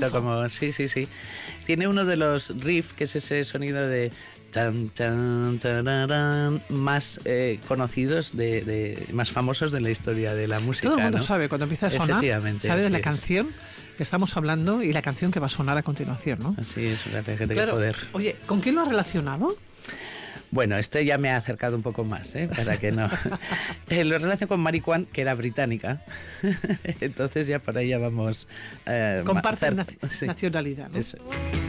poquito como... Sí. Tiene uno de los riffs, que es ese sonido de... Tan, tan, tararán, más conocidos, más famosos de la historia de la música. Todo el mundo ¿no? sabe, cuando empieza a sonar, sabe de la canción que estamos hablando y la canción que va a sonar a continuación, ¿no? Así es, una gente que claro. poder. Oye, ¿con quién lo has relacionado? Bueno, este ya me ha acercado un poco más, para que no... Lo relaciono con Mary Quant, que era británica. Entonces ya por ahí ya vamos... Comparten nacionalidad, ¿no? Eso.